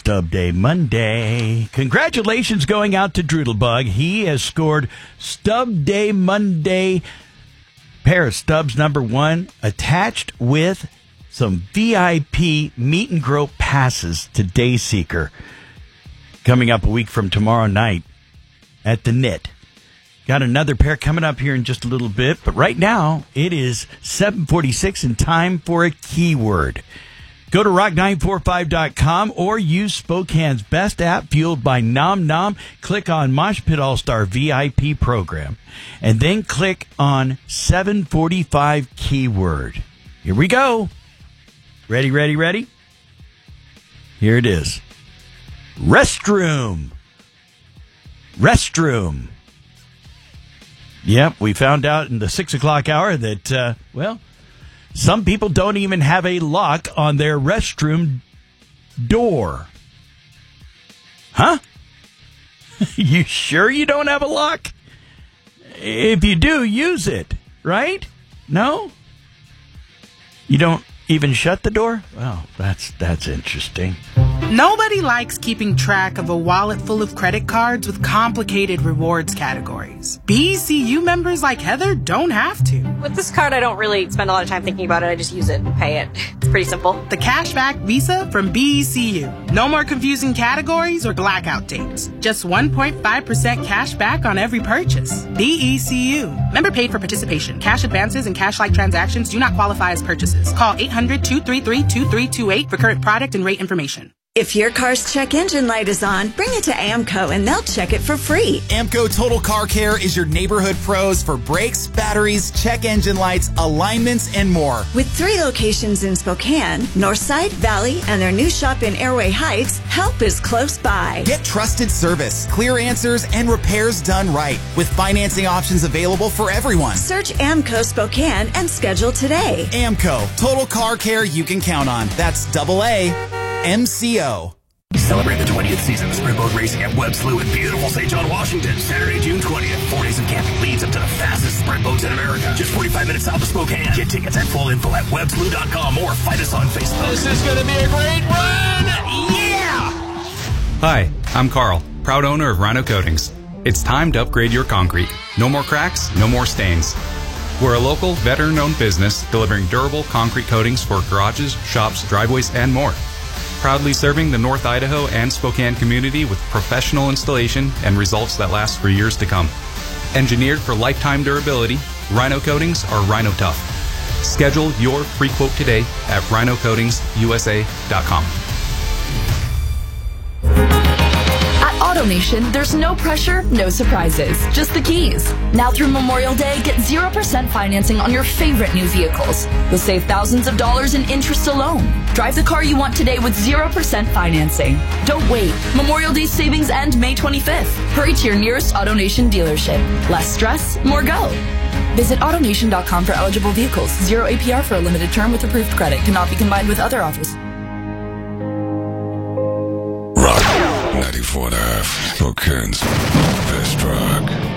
Stub Day Monday. Congratulations going out to Droodlebug. He has scored Stub Day Monday pair of stubs #1 attached with some VIP meet and grow passes to Dayseeker coming up a week from tomorrow night at the Knit. Got another pair coming up here in just a little bit, but right now it is 7:46 and time for a keyword. Go to rock945.com or use Spokane's best app fueled by Nom Nom. Click on Mosh Pit All-Star VIP program and then click on 745 keyword. Here we go. Ready? Here it is. Restroom. Yep, we found out in the 6 o'clock hour that, some people don't even have a lock on their restroom door. Huh? You sure you don't have a lock? If you do, use it, right? No? You don't even shut the door? Well, that's interesting. Nobody likes keeping track of a wallet full of credit cards with complicated rewards categories. BECU members like Heather don't have to. With this card, I don't really spend a lot of time thinking about it. I just use it and pay it. It's pretty simple. The Cashback Visa from BECU. No more confusing categories or blackout dates. Just 1.5% cash back on every purchase. BECU. Member paid for participation. Cash advances and cash-like transactions do not qualify as purchases. Call 800-233-2328 for current product and rate information. If your car's check engine light is on, bring it to AMCO and they'll check it for free. AMCO Total Car Care is your neighborhood pros for brakes, batteries, check engine lights, alignments, and more. With 3 locations in Spokane, Northside, Valley, and their new shop in Airway Heights, help is close by. Get trusted service, clear answers, and repairs done right, with financing options available for everyone. Search AMCO Spokane and schedule today. AMCO Total Car Care you can count on. That's AAMCO. Celebrate the 20th season of Sprint Boat Racing at Webb Slough in beautiful St. John, Washington. Saturday, June 20th. 4 days of camping leads up to the fastest sprint boats in America. Just 45 minutes south of Spokane. Get tickets and full info at webbslough.com or find us on Facebook. This is going to be a great run! Yeah! Hi, I'm Carl, proud owner of Rhino Coatings. It's time to upgrade your concrete. No more cracks, no more stains. We're a local, veteran-owned business delivering durable concrete coatings for garages, shops, driveways, and more. Proudly serving the North Idaho and Spokane community with professional installation and results that last for years to come. Engineered for lifetime durability, Rhino Coatings are Rhino Tough. Schedule your free quote today at rhinocoatingsusa.com. AutoNation, there's no pressure, no surprises, just the keys. Now through Memorial Day, get 0% financing on your favorite new vehicles. You'll save thousands of dollars in interest alone. Drive the car you want today with 0% financing. Don't wait. Memorial Day savings end May 25th. Hurry to your nearest AutoNation dealership. Less stress, more go. Visit AutoNation.com for eligible vehicles. 0 APR for a limited term with approved credit. Cannot be combined with other offers. 94.5, Spokane's best rock.